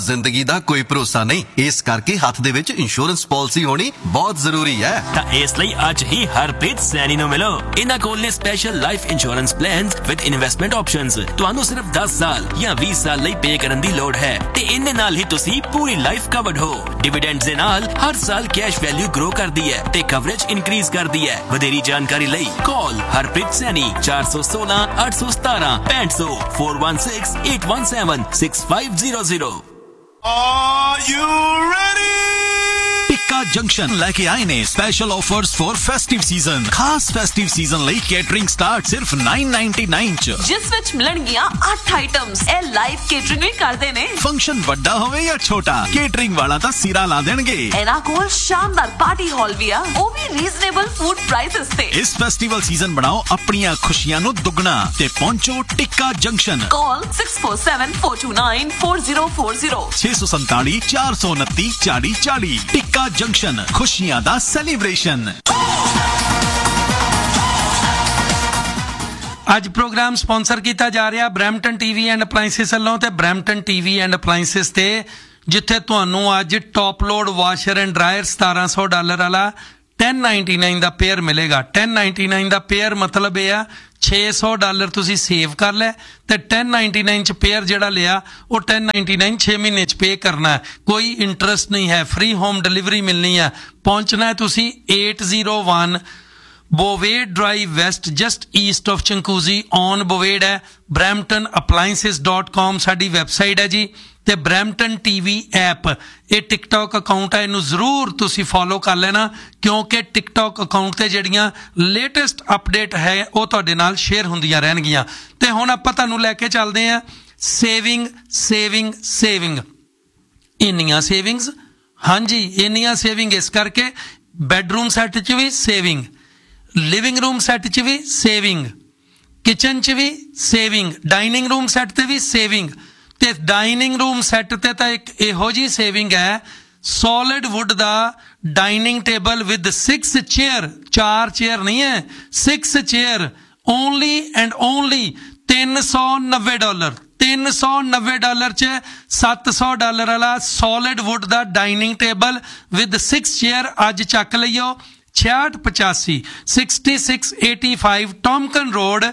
ਜ਼ਿੰਦਗੀ ਦਾ ਕੋਈ ਭਰੋਸਾ ਨਹੀਂ, ਇਸ ਕਰਕੇ ਹੱਥ ਦੇ ਵਿੱਚ ਇੰਸ਼ੋਰੈਂਸ ਪਾਲਿਸੀ ਹੋਣੀ ਬਹੁਤ ਜ਼ਰੂਰੀ ਹੈ। ਤਾਂ ਇਸ ਲਈ ਅੱਜ ਹੀ ਹਰਪ੍ਰੀਤ ਸੈਣੀ ਨੂੰ ਮਿਲੋ। ਇਹਨਾਂ ਕੋਲ ਨੇ special life insurance plans with investment options. ਤੁਹਾਨੂੰ ਸਿਰਫ 10 ਸਾਲ ਜਾਂ 20 ਸਾਲ ਲਈ ਪੇ ਕਰਨ ਦੀ ਲੋੜ ਹੈ ਤੇ ਇਹਨੇ ਨਾਲ ਹੀ ਤੁਸੀਂ ਪੂਰੀ ਲਾਈਫ ਕਵਰਡ ਹੋ। ਡਿਵੀਡੈਂਡਸ ਦੇ ਨਾਲ ਹਰ ਸਾਲ ਕੈਸ਼ ਵੈਲਿਊ ਗਰੋ ਕਰਦੀ ਹੈ ਤੇ ਕਵਰੇਜ ਇਨਕਰੀਜ਼ ਕਰਦੀ ਹੈ। ਵਧੇਰੀ ਜਾਣਕਾਰੀ ਲਈ ਕਾਲ Harpreet Saini 416 817 6500 416 817 6500। Are you ready? Tikka junction लेके आए ने special offers for festive season. खास फेस्टिव सीजन ਲਈ ਕੇਟਰਿੰਗ ਸਟਾਰਟ ਸਿਰਫ 999 ਚ, ਜਿਸ ਵਿੱਚ ਮਿਲਣਗੀਆਂ 8 ਆਈਟਮਸ। ਇਹ ਲਾਈਵ ਕੇਟਰਿੰਗ ਵੀ ਕਰਦੇ ਨੇ। ਫੰਕਸ਼ਨ ਵੱਡਾ ਹੋਵੇ ਜਾਂ ਛੋਟਾ, ਕੇਟਰਿੰਗ ਵਾਲਾ ਤਾਂ ਸਿਰਾ ਲਾ ਦੇਣਗੇ। ਇਹਨਾਂ ਕੋਲ ਸ਼ਾਨਦਾਰ ਪਾਰਟੀ ਹਾਲ ਵੀ ਆ, ਉਹ ਵੀ ਰੀਜ਼ਨੇਬਲ ਫੂਡ ਪ੍ਰਾਈਸਸ ਤੇ। ਇਸ ਫੈਸਟੀਵਲ ਸੀਜ਼ਨ ਬਣਾਓ ਆਪਣੀਆਂ ਖੁਸ਼ੀਆਂ ਨੂੰ ਦੁੱਗਣਾ ਤੇ ਪਹੁੰਚੋ ਟਿੱਕਾ ਜੰਕਸ਼ਨ। ਕਾਲ 6474294040 647 429 4040। ਟਿੱਕਾ ਜੰਕਸ਼ਨ, ਖੁਸ਼ੀਆਂ ਦਾ ਸੈਲੀਬ੍ਰੇਸ਼ਨ। ਅੱਜ ਪ੍ਰੋਗਰਾਮ ਸਪਾਂਸਰ ਕੀਤਾ ਜਾ ਰਿਹਾ ਬਰੈਂਪਟਨ ਟੀਵੀ ਐਂਡ ਅਪਲਾਈਐਂਸਿਸ ਵੱਲੋਂ ਤੇ ਬਰੈਂਪਟਨ ਟੀਵੀ ਐਂਡ ਅਪਲਾਈਐਂਸਿਸ ਤੇ, ਜਿੱਥੇ ਤੁਹਾਨੂੰ ਅੱਜ top load washer and dryer $1700 ਵਾਲਾ 1099 ਦਾ ਪੇਅਰ ਮਿਲੇਗਾ। 1099 ਦਾ ਪੇਅਰ ਮਤਲਬ ਇਹ ਆ $600 ਤੁਸੀਂ ਸੇਵ ਕਰ ਲੈ ਤੇ 1099 ਚ ਪੇਅਰ ਜਿਹੜਾ ਲਿਆ ਉਹ 1099 6 ਮਹੀਨੇ ਚ ਪੇ ਕਰਨਾ ਹੈ। ਕੋਈ ਇੰਟਰਸਟ ਨਹੀਂ ਹੈ, ਫ੍ਰੀ ਹੋਮ ਡਿਲੀਵਰੀ ਮਿਲਣੀ ਹੈ। ਪਹੁੰਚਣਾ ਹੈ ਤੁਸੀਂ 801 ਬੋਵੇਡ drive West, just East of ਚੰਕੂਜ਼ੀ on ਬੋਵੇਡ ਹੈ। bramptonappliances.com ਸਾਡੀ ਵੈਬਸਾਈਟ ਹੈ ਜੀ। ਤੇ ਬਰੈਂਪਟਨ ਟੀਵੀ ਐਪ, ਇਹ ਟਿਕਟੌਕ ਅਕਾਊਂਟ ਹੈ, ਇਹਨੂੰ ਜ਼ਰੂਰ ਤੁਸੀਂ ਫੋਲੋ ਕਰ ਲੈਣਾ, ਕਿਉਂਕਿ ਟਿਕਟੌਕ ਅਕਾਊਂਟ ਤੇ ਜਿਹੜੀਆਂ ਲੇਟੈਸਟ ਅਪਡੇਟ ਹੈ ਉਹ ਤੁਹਾਡੇ ਨਾਲ ਸ਼ੇਅਰ ਹੁੰਦੀਆਂ ਰਹਿਣਗੀਆਂ। ਤੇ ਹੁਣ ਆਪਾਂ ਤੁਹਾਨੂੰ ਲੈ ਕੇ ਚੱਲਦੇ ਹਾਂ ਸੇਵਿੰਗ ਸੇਵਿੰਗ ਸੇਵਿੰਗ। ਇੰਨੀਆਂ ਸੇਵਿੰਗਸ, ਹਾਂਜੀ ਇੰਨੀਆਂ ਸੇਵਿੰਗ ਇਸ ਕਰਕੇ ਬੈਡਰੂਮ ਸੈੱਟ 'ਚ ਵੀ ਸੇਵਿੰਗ, ਲਿਵਿੰਗ ਰੂਮ ਸੈੱਟ 'ਚ ਵੀ ਸੇਵਿੰਗ, ਕਿਚਨ 'ਚ ਵੀ ਸੇਵਿੰਗ, ਡਾਈਨਿੰਗ ਰੂਮ ਸੈੱਟ 'ਤੇ ਵੀ ਸੇਵਿੰਗ। ਤੇ ਡਾਈਨਿੰਗ ਰੂਮ ਸੈੱਟ ਤੇ ਤਾਂ ਇੱਕ ਇਹੋ ਜਿਹੀ ਸੇਵਿੰਗ ਹੈ, solid wood the dining table with 6 chair, 4 chair ਨਹੀਂ ਹੈ, 6 ਚੇਅਰ, ਓਨਲੀ ਐਂਡ ਓਨਲੀ $390। $390 ਚ $700 ਵਾਲਾ solid wood the dining table with 6 chair ਅੱਜ ਚੱਕ ਲਈਓ। 6685 6685 ਟੌਮਕਨ ਰੋਡ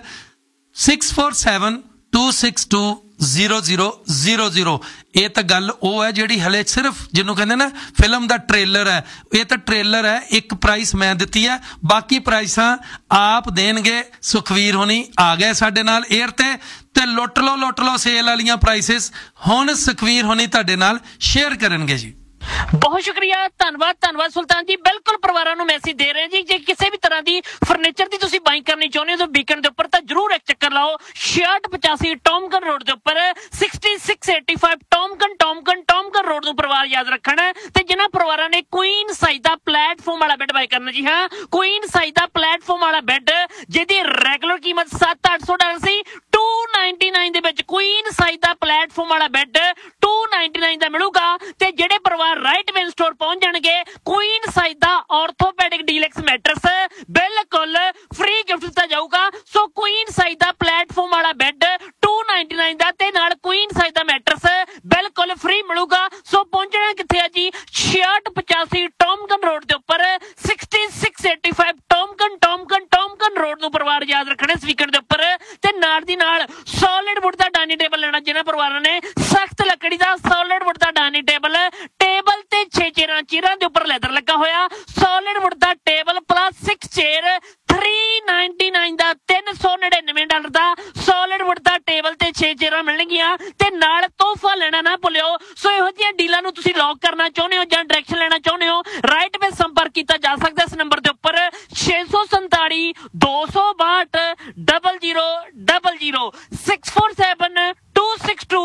6472620000। ਇਹ ਤਾਂ ਗੱਲ ਉਹ ਹੈ ਜਿਹੜੀ ਹਲੇ ਸਿਰਫ ਜਿਹਨੂੰ ਕਹਿੰਦੇ ਨਾ ਫਿਲਮ ਦਾ ਟ੍ਰੇਲਰ ਹੈ। ਇਹ ਤਾਂ ਟ੍ਰੇਲਰ ਹੈ, ਇੱਕ ਪ੍ਰਾਈਸ ਮੈਂ ਦਿੱਤੀ ਹੈ, ਬਾਕੀ ਪ੍ਰਾਈਸਾਂ ਆਪ ਦੇਣਗੇ। ਸੁਖਵੀਰ ਹੋਣੀ ਆ ਗਏ ਸਾਡੇ ਨਾਲ 에ਅਰ ਤੇ ਲੁੱਟ ਲਓ ਸੇਲ ਵਾਲੀਆਂ ਪ੍ਰਾਈਸਿਸ ਹੁਣ ਸੁਖਵੀਰ ਹੋਣੀ ਤੁਹਾਡੇ ਨਾਲ ਸ਼ੇਅਰ ਕਰਨਗੇ ਜੀ। ਬਹੁਤ ਸ਼ੁਕਰੀਆ, ਧੰਨਵਾਦ ਸੁਲਤਾਨ ਜੀ। ਬਿਲਕੁਲ ਪਰਿਵਾਰਾਂ ਨੂੰ ਮੈਸੇਜ ਦੇ ਰਹੇ ਜੀ, ਜੇ ਕਿਸੇ ਵੀ ਤਰ੍ਹਾਂ ਦੀ ਫਰਨੀਚਰ ਦੀ ਤੁਸੀਂ ਬਾਈਂਗ ਕਰਨੀ ਚਾਹੁੰਦੇ ਹੋ ਤਾਂ ਬੀਕਨ ਦੇ ਉੱਪਰ ਤਾਂ ਜਰੂਰ ਇੱਕ ਚੱਕਰ ਲਾਓ। 6685 ਟੌਮਕਨ ਰੋਡ ਦੇ ਉੱਪਰ 6685 ਟੌਮਕਨ ਰੋਡ ਨੂੰ ਪਰਿਵਾਰ ਯਾਦ ਰੱਖਣਾ। ਤੇ ਜਿਨ੍ਹਾਂ ਪਰਿਵਾਰਾਂ ਨੇ ਕੁਈਨ ਸਾਈਜ਼ ਦਾ ਪਲੇਟਫਾਰਮ ਵਾਲਾ ਬੈੱਡ ਬਾਈ ਕਰਨਾ, ਜੀ ਹਾਂ ਕੁਈਨ ਸਾਈਜ਼ ਦਾ ਪਲੇਟਫਾਰਮ ਵਾਲਾ ਬੈੱਡ ਜਿਹਦੀ ਰੈਗੂਲਰ ਕੀਮਤ $700-800 ਸੀ, 299 ਦੇ ਵਿੱਚ ਕੁਈਨ ਸਾਈਜ਼ ਦਾ ਪਲੇਟਫਾਰਮ ਵਾਲਾ ਬੈੱਡ 299 ਦਾ ਮਿਲੂਗਾ। ਤੇ ਜਿਹੜੇ ਪਰਿਵਾਰ ਰਾਈਟ ਵੇਨ ਸਟੋਰ ਪਹੁੰਚ ਜਾਣਗੇ, ਕੁਈਨ ਸਾਈਜ਼ ਦਾ ਆਰਥੋਪੈਡਿਕ ਡੀਲੈਕਸ ਮੈਟਰਸ ਬਿਲਕੁਲ ਫ੍ਰੀ ਗਿਫਟ ਦਿੱਤਾ ਜਾਊਗਾ। ਸੋ ਕੁਈਨ ਸਾਈਜ਼ ਦਾ ਪਲੇਟਫਾਰਮ ਵਾਲਾ ਬੈੱਡ 299 ਦਾ ਤੇ ਨਾਲ ਕੁਈਨ ਸਾਈਜ਼ ਦਾ ਮੈਟਰਸ ਬਿਲਕੁਲ ਫ੍ਰੀ ਮਿਲੂਗਾ। ਸੋ ਪਹੁੰਚਣਾ ਕਿੱਥੇ ਹੈ ਜੀ? 6685 ਟੌਮਕਨ ਰੋਡ ਦੇ ਉੱਪਰ 6685 ਟੌਮਕਨ ਰੋਡ ਨੂੰ ਪਰਿਵਾਰ ਯਾਦ ਰੱਖਣਾ ਇਸ ਵੀਕਐਂਡ ਦੇ ਉੱਪਰ। ਤੇ ਨਾਲ ਦੀ ਨਾਲ ਸੋਲਿਡ ਵੁੱਡ ਦਾ ਡਾਈਨਿੰਗ ਟੇਬਲ ਲੈਣਾ, ਜਿਹਨਾਂ ਪਰਿਵਾਰਾਂ ਨੇ ਸਖਤ ਲੱਕੜੀ ਦਾ ਸੋਲਿਡ ਵੁੱਡ ਦਾ ਡਾਈਨਿੰਗ ਟੇਬਲ ਤੇ 6 ਚੇਅਰਾਂ ਦੇ ਉੱਪਰ ਲੈਦਰ ਲੱਗਾ ਹੋਇਆ, ਸੋਲਿਡ ਵੁੱਡ ਦਾ ਟੇਬਲ ਪਲੱਸ 6 ਚੇਅਰ 399 ਦਾ $399 ਦਾ ਸੋਲਿਡ ਵੁੱਡ ਦਾ ਟੇਬਲ ਤੇ 6 ਚੇਅਰਾਂ ਮਿਲਣਗੀਆਂ। ਤੇ ਨਾਲ ਤੋਹਫਾ ਲੈਣਾ ਨਾ ਭੁੱਲਿਓ। ਸੋ ਇਹੋ ਜਿਹੀਆਂ ਡੀਲਾਂ ਨੂੰ ਤੁਸੀਂ ਲੌਕ ਕਰਨਾ ਚਾਹੁੰਦੇ ਹੋ ਜਾਂ ਡਾਇਰੈਕਸ਼ਨ ਲੈਣਾ ਚਾਹੁੰਦੇ ਹੋ, ਰਾਈਟ ਵੇ ਸੰਪਰਕ ਕੀਤਾ ਜਾ ਸਕਦਾ ਇਸ ਨੰਬਰ ਦੇ ਉੱਪਰ 647 262 0000 647 262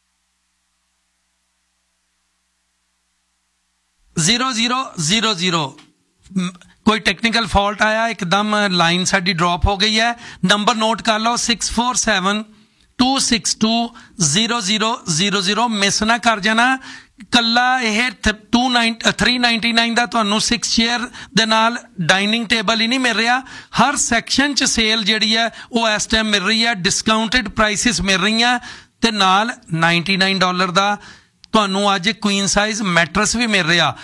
0000। कोई टेक्निकल फॉल्ट आया, एकदम लाइन साडी ड्रॉप हो गई है। नंबर नोट कर लो 6472620000। मिस ना कर जाना। ਕੱਲਾ ਇਹ 399 ਦਾ ਤੁਹਾਨੂੰ 6 ਚੇਅਰ ਦੇ ਨਾਲ ਡਾਈਨਿੰਗ ਟੇਬਲ ਹੀ ਨਹੀਂ ਮਿਲ ਰਿਹਾ, ਹਰ ਸੈਕਸ਼ਨ 'ਚ ਸੇਲ ਜਿਹੜੀ ਹੈ ਉਹ ਇਸ ਟਾਈਮ ਮਿਲ ਰਹੀ ਹੈ, ਡਿਸਕਾਊਂਟਡ ਪ੍ਰਾਈਸਿਸ ਮਿਲ ਰਹੀਆਂ ਤੇ ਨਾਲ $99 ਦਾ ਤੁਹਾਨੂੰ ਅੱਜ ਕੁਈਨ ਸਾਈਜ਼ ਮੈਟਰਸ ਵੀ ਮਿਲ ਰਿਹਾ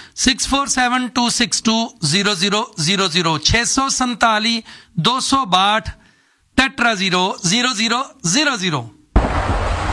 6472620000 647 262 tetra 00000